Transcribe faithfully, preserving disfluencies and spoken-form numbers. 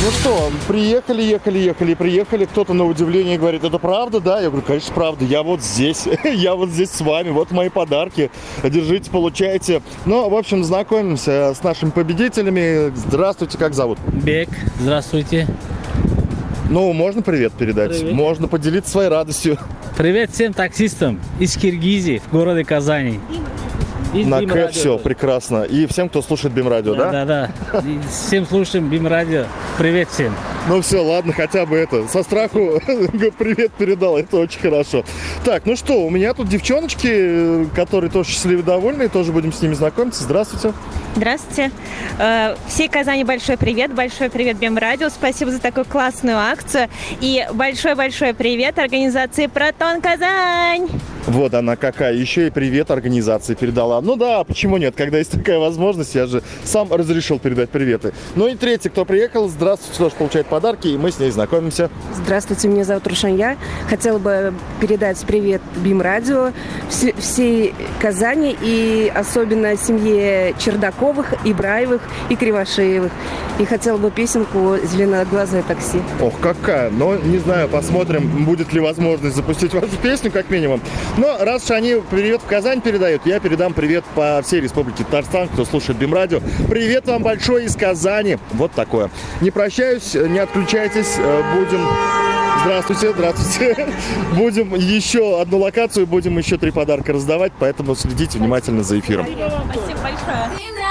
Ну что, приехали, ехали, ехали, приехали. Кто-то на удивление говорит, это правда, да? Я говорю, конечно, правда. Я вот здесь, я вот здесь с вами. Вот мои подарки. Держите, получайте. Ну, в общем, знакомимся с нашими победителями. Здравствуйте, как зовут? Бек, здравствуйте. Ну, можно привет передать? Привет. Можно поделиться своей радостью. Привет всем таксистам из Киргизии, в городе Казани. Из На Бим К, Радио. все, прекрасно. И всем, кто слушает Бим Радио, да? Да, да, да. И всем слушаем Бим Радио. Привет всем. Ну все, ладно, хотя бы это, со страху привет передал, это очень хорошо. Так, ну что, у меня тут девчоночки, которые тоже счастливы и довольны, тоже будем с ними знакомиться. Здравствуйте. Здравствуйте. Э, Всей Казани большой привет, большой привет Бим Радио, спасибо за такую классную акцию. И большой-большой привет организации «Протон Казань». Вот она какая, еще и привет организации передала. Ну да, почему нет, когда есть такая возможность, я же сам разрешил передать приветы. Ну и третий, кто приехал, здравствуйте, тоже получает подарки, и мы с ней знакомимся. Здравствуйте, меня зовут Рушанья. Хотела бы передать привет Бим Радио, вс- всей Казани и особенно семье Чердаковых, Ибраевых и Кривошеевых. И хотела бы песенку «Зеленоглазое такси». Ох, какая, но не знаю, посмотрим, будет ли возможность запустить вашу песню, как минимум. Но раз уж они привет в Казань передают, я передам привет по всей республике Татарстан, кто слушает Бим Радио. Привет вам большой из Казани. Вот такое. Не прощаюсь, не отключайтесь, будем... Здравствуйте, здравствуйте. Будем еще одну локацию, будем еще три подарка раздавать, поэтому следите внимательно за эфиром. Спасибо большое.